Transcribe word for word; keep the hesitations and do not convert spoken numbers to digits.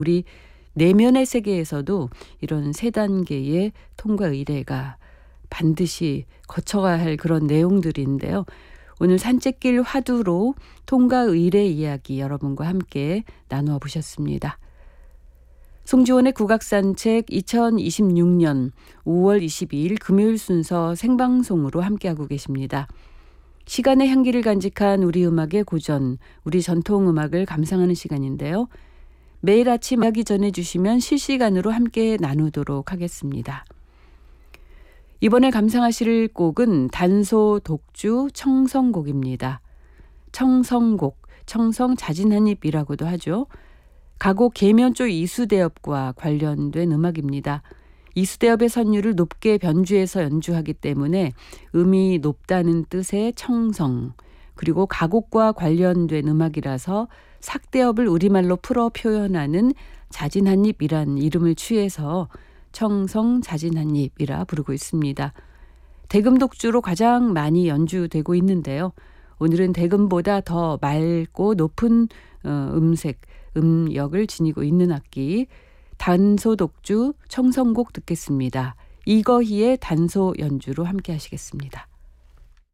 우리 내면의 세계에서도 이런 세 단계의 통과 의례가 반드시 거쳐가야 할 그런 내용들인데요. 오늘 산책길 화두로 통과 의례 이야기 여러분과 함께 나누어 보셨습니다. 송지원의 국악산책 이천이십육 년 오월 이십이일 금요일 순서 생방송으로 함께하고 계십니다. 시간의 향기를 간직한 우리 음악의 고전, 우리 전통음악을 감상하는 시간인데요. 매일 아침 이야기 전해주시면 실시간으로 함께 나누도록 하겠습니다. 이번에 감상하실 곡은 단소 독주 청성곡입니다. 청성곡, 청성 자진한입이라고도 하죠. 가곡 계면조 이수대엽과 관련된 음악입니다. 이수대엽의 선율을 높게 변주해서 연주하기 때문에 음이 높다는 뜻의 청성, 그리고 가곡과 관련된 음악이라서 삭대엽을 우리말로 풀어 표현하는 자진한입이란 이름을 취해서 청성 자진한입이라 부르고 있습니다. 대금독주로 가장 많이 연주되고 있는데요. 오늘은 대금보다 더 맑고 높은 음색, 음역을 지니고 있는 악기 단소독주 청성곡 듣겠습니다. 이거희의 단소 연주로 함께 하시겠습니다.